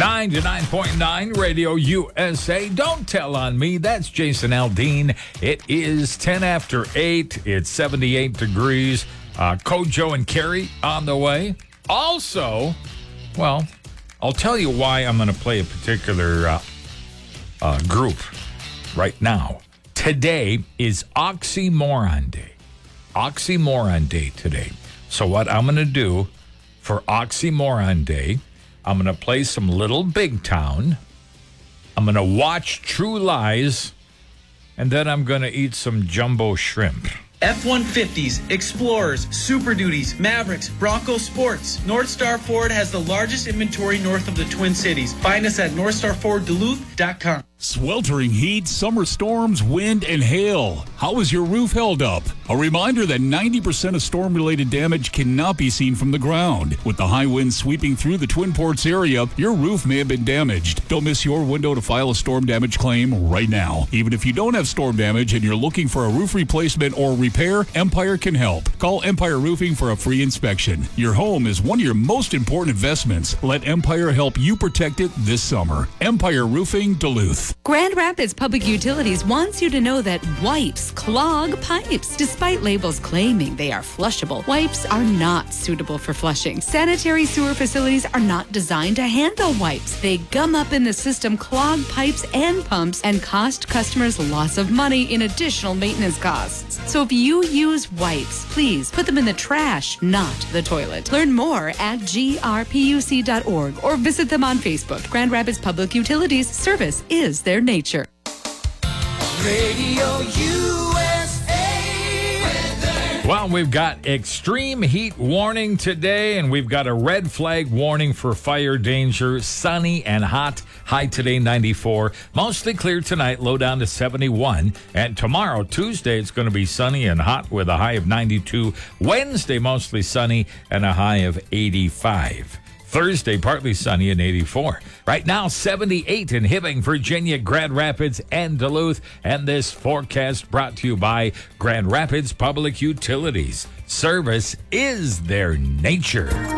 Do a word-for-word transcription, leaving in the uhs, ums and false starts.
ninety-nine point nine Radio U S A. Don't tell on me. That's Jason Aldean. It is ten after eight. It's seventy-eight degrees. Uh, Kojo and Carrie on the way. Also, well, I'll tell you why I'm going to play a particular uh, uh, group right now. Today is Oxymoron Day. Oxymoron Day today. So what I'm going to do for Oxymoron Day, I'm going to play some Little Big Town. I'm going to watch True Lies. And then I'm going to eat some jumbo shrimp. F one fifties, Explorers, Super Duties, Mavericks, Bronco Sports. North Star Ford has the largest inventory north of the Twin Cities. Find us at north star ford duluth dot com. Sweltering heat, summer storms, wind, and hail. How is your roof held up? A reminder that ninety percent of storm-related damage cannot be seen from the ground. With the high winds sweeping through the Twin Ports area, your roof may have been damaged. Don't miss your window to file a storm damage claim right now. Even if you don't have storm damage and you're looking for a roof replacement or repair, Empire can help. Call Empire Roofing for a free inspection. Your home is one of your most important investments. Let Empire help you protect it this summer. Empire Roofing, Duluth. Grand Rapids Public Utilities wants you to know that wipes clog pipes. Despite labels claiming they are flushable, wipes are not suitable for flushing. Sanitary sewer facilities are not designed to handle wipes. They gum up in the system, clog pipes and pumps, and cost customers lots of money in additional maintenance costs. So if you use wipes, please put them in the trash, not the toilet. Learn more at G R P U C dot org or visit them on Facebook. Grand Rapids Public Utilities, service is their nature. Radio U S A. Well, we've got extreme heat warning today, and we've got a red flag warning for fire danger. Sunny and hot. High today, ninety-four. Mostly clear tonight, low down to seventy-one. And tomorrow, Tuesday, it's going to be sunny and hot with a high of ninety-two. Wednesday, mostly sunny and a high of eighty-five. Thursday, partly sunny and eighty-four. Right now, seventy-eight in Hibbing, Virginia, Grand Rapids, and Duluth. And this forecast brought to you by Grand Rapids Public Utilities. Service is their nature.